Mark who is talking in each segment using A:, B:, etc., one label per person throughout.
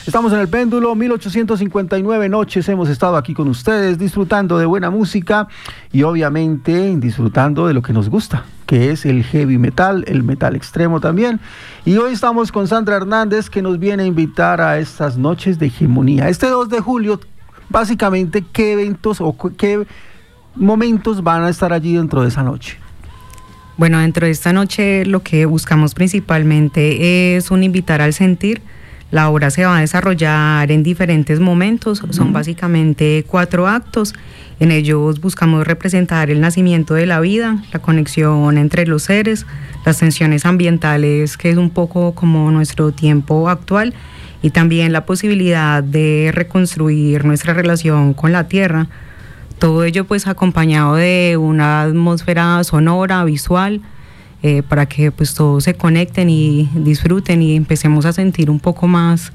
A: Estamos en el péndulo, 1859 noches hemos estado aquí con ustedes disfrutando de buena música y obviamente disfrutando de lo que nos gusta, que es el heavy metal, el metal extremo también. Y hoy estamos con Sandra Hernández, que nos viene a invitar a estas noches de hegemonía. Este 2 de julio, básicamente, ¿qué eventos o qué momentos van a estar allí dentro de esa noche?
B: Bueno, dentro de esta noche lo que buscamos principalmente es un invitar al sentir. La obra se va a desarrollar en diferentes momentos, son básicamente 4 actos. En ellos buscamos representar el nacimiento de la vida, la conexión entre los seres, las tensiones ambientales, que es un poco como nuestro tiempo actual, y también la posibilidad de reconstruir nuestra relación con la tierra. Todo ello pues acompañado de una atmósfera sonora, visual, para que pues todos se conecten y disfruten y empecemos a sentir un poco más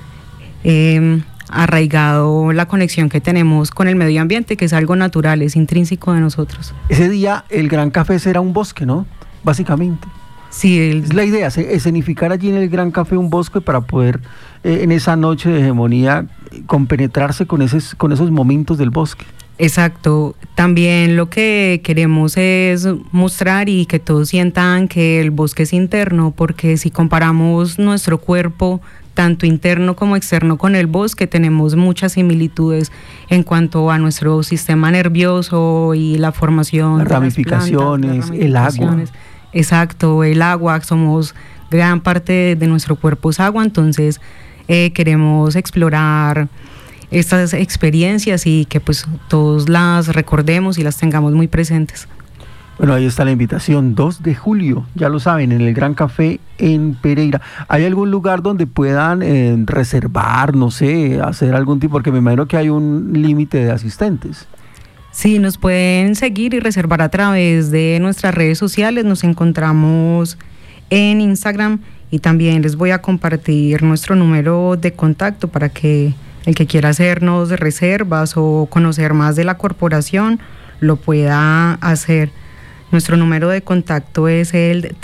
B: arraigado la conexión que tenemos con el medio ambiente, que es algo natural, es intrínseco de nosotros.
A: Ese día el Gran Café será un bosque, ¿no? Básicamente.
B: Sí,
A: es la idea, escenificar allí en el Gran Café un bosque para poder en esa noche de hegemonía compenetrarse con esos momentos del bosque.
B: Exacto, también lo que queremos es mostrar y que todos sientan que el bosque es interno, porque si comparamos nuestro cuerpo, tanto interno como externo, con el bosque, tenemos muchas similitudes en cuanto a nuestro sistema nervioso y la formación
A: las ramificaciones, el agua.
B: Exacto, el agua, somos gran parte de nuestro cuerpo es agua, entonces queremos explorar estas experiencias y que pues todos las recordemos y las tengamos muy presentes.
A: Bueno, ahí está la invitación, 2 de julio, ya lo saben, en el Gran Café en Pereira. ¿Hay algún lugar donde puedan reservar, no sé, hacer algún tipo, porque me imagino que hay un límite de asistentes?
B: Sí, nos pueden seguir y reservar a través de nuestras redes sociales, nos encontramos en Instagram y también les voy a compartir nuestro número de contacto para que el que quiera hacernos reservas o conocer más de la corporación lo pueda hacer. Nuestro número de contacto es el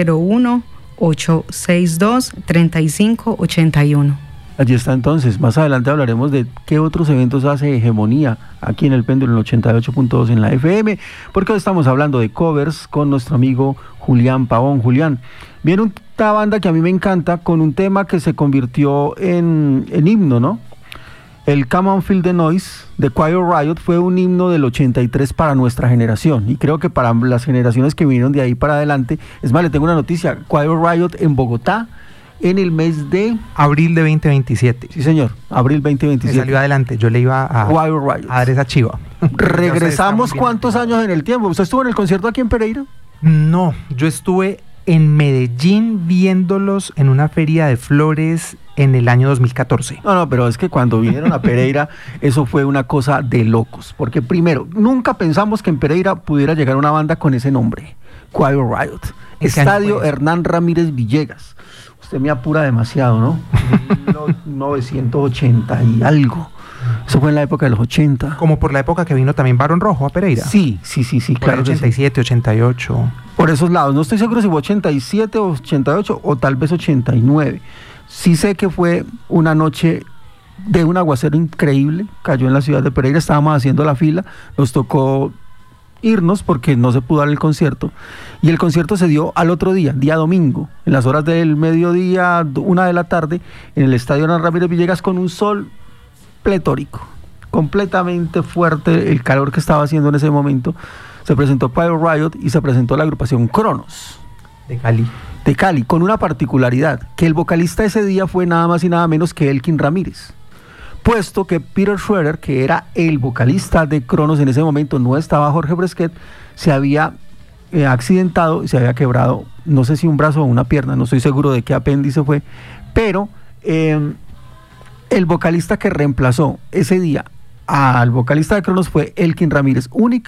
B: 301-862-3581.
A: Allí está entonces. Más adelante hablaremos de qué otros eventos hace Hegemonía aquí en el péndulo en 88.2 en la FM, porque hoy estamos hablando de covers con nuestro amigo Julián Pavón. Julián, viene una banda que a mí me encanta con un tema que se convirtió en himno, ¿no? El Come On Feel the Noise de Quiet Riot fue un himno del 83 para nuestra generación y creo que para las generaciones que vinieron de ahí para adelante. Es más, le tengo una noticia: Quiet Riot en Bogotá en el mes de
C: abril de 2027.
A: Sí, señor, abril 2027.
C: Me salió adelante, yo le iba a dar esa chiva.
A: Regresamos ¿cuántos años en el tiempo? ¿Usted estuvo en el concierto aquí en Pereira?
C: No, yo estuve en Medellín viéndolos en una feria de flores en el año 2014.
A: No, pero es que cuando vinieron a Pereira eso fue una cosa de locos, porque primero, nunca pensamos que en Pereira pudiera llegar una banda con ese nombre, Quiet Riot. Estadio Hernán Ramírez Villegas. Usted me apura demasiado, ¿no? 1980 y algo. Eso fue en la época de los 80.
C: Como por la época que vino también Barón Rojo a Pereira.
A: Sí, claro.
C: 87, 88.
A: Por esos lados, no estoy seguro si fue 87 o 88 o tal vez 89. Sí sé que fue una noche de un aguacero increíble, cayó en la ciudad de Pereira, estábamos haciendo la fila, nos tocó irnos porque no se pudo dar el concierto, y el concierto se dio al otro día, día domingo, en las horas del mediodía, 1 de la tarde, en el Estadio Hernán Ramírez Villegas, con un sol pletórico, completamente fuerte el calor que estaba haciendo en ese momento. Se presentó Quiet Riot y se presentó la agrupación Cronos
C: de Cali,
A: con una particularidad, que el vocalista ese día fue nada más y nada menos que Elkin Ramírez, puesto que Peter Schroeder, que era el vocalista de Cronos en ese momento, no estaba. Jorge Bresquet se había accidentado y se había quebrado, no sé si un brazo o una pierna, no estoy seguro de qué apéndice fue, pero el vocalista que reemplazó ese día al vocalista de Cronos fue Elkin Ramírez, única